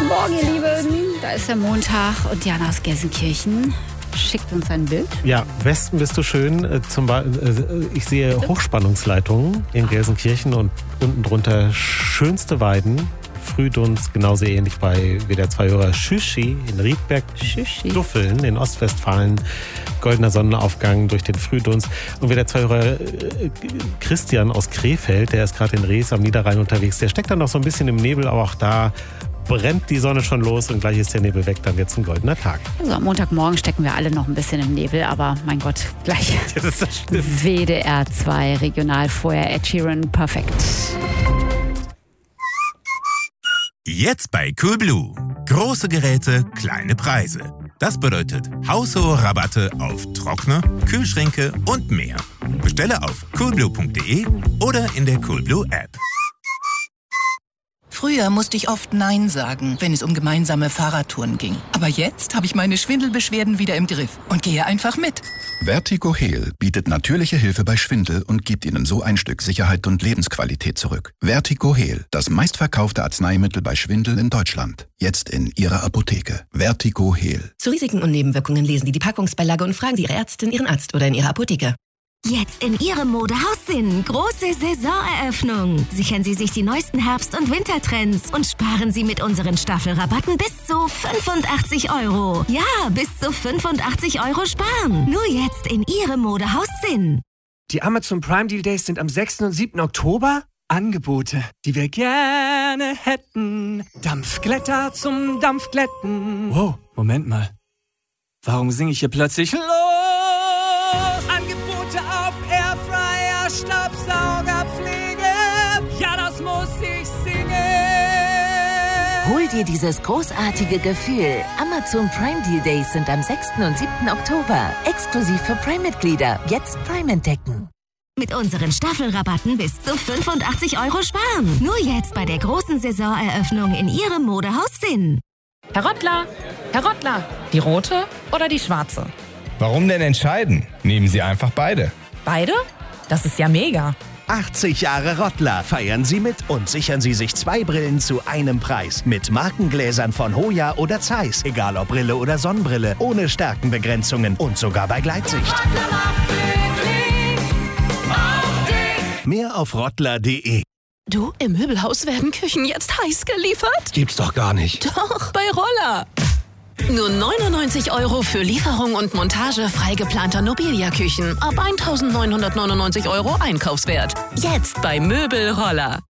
Morgen, ihr Lieben. Da ist der Montag und Jana aus Gelsenkirchen schickt uns ein Bild. Ja, Westen bist du schön. Ich sehe Hochspannungsleitungen in Gelsenkirchen und unten drunter schönste Weiden. Frühdunst, genauso ähnlich bei WDR 2-Hörer Schüschi in Riedberg, Duffeln in Ostwestfalen, goldener Sonnenaufgang durch den Frühdunst. Und WDR 2-Hörer Christian aus Krefeld, der ist gerade in Rees am Niederrhein unterwegs, der steckt dann noch so ein bisschen im Nebel, aber auch da brennt die Sonne schon los und gleich ist der Nebel weg, dann wird's ein goldener Tag. Also am Montagmorgen stecken wir alle noch ein bisschen im Nebel, aber mein Gott, gleich WDR 2 Regional vorher Ed Sheeran, perfekt. Jetzt bei Coolblue. Große Geräte, kleine Preise. Das bedeutet haushohe Rabatte auf Trockner, Kühlschränke und mehr. Bestelle auf coolblue.de oder in der Coolblue App. Früher musste ich oft Nein sagen, wenn es um gemeinsame Fahrradtouren ging. Aber jetzt habe ich meine Schwindelbeschwerden wieder im Griff und gehe einfach mit. Vertigo-Heal bietet natürliche Hilfe bei Schwindel und gibt Ihnen so ein Stück Sicherheit und Lebensqualität zurück. Vertigo-Heal, das meistverkaufte Arzneimittel bei Schwindel in Deutschland. Jetzt in Ihrer Apotheke. Vertigo-Heal. Zu Risiken und Nebenwirkungen lesen Sie die Packungsbeilage und fragen Sie Ihre Ärztin, Ihren Arzt oder in Ihrer Apotheke. Jetzt in Ihrem Modehaus Sinn. Große Saisoneröffnung. Sichern Sie sich die neuesten Herbst- und Wintertrends und sparen Sie mit unseren Staffelrabatten bis zu 85 €. Ja, bis zu 85 € sparen. Nur jetzt in Ihrem Modehaus Sinn. Die Amazon Prime Deal Days sind am 6. und 7. Oktober. Angebote, die wir gerne hätten. Dampfglätter zum Dampfglätten. Wow, Moment mal. Warum singe ich hier plötzlich los? Angebote auf Airfryer, Staubsaugerpflege. Ja, das muss ich singen. Hol dir dieses großartige Gefühl. Amazon Prime Deal Days sind am 6. und 7. Oktober. Exklusiv für Prime-Mitglieder. Jetzt Prime entdecken. Mit unseren Staffelrabatten bis zu 85 € sparen. Nur jetzt bei der großen Saisoneröffnung in Ihrem Modehaus Sinn. Herr Rottler, die rote oder die schwarze? Warum denn entscheiden? Nehmen Sie einfach beide. Beide? Das ist ja mega. 80 Jahre Rottler feiern Sie mit und sichern Sie sich 2 Brillen zu einem Preis. Mit Markengläsern von Hoya oder Zeiss. Egal ob Brille oder Sonnenbrille. Ohne Stärkenbegrenzungen und sogar bei Gleitsicht. Mehr auf rottler.de. Du, im Möbelhaus werden Küchen jetzt heiß geliefert? Gibt's doch gar nicht. Doch, bei Roller. Nur 99 € für Lieferung und Montage frei geplanter Nobilia-Küchen. Ab 1.999 € Einkaufswert. Jetzt bei Möbelroller.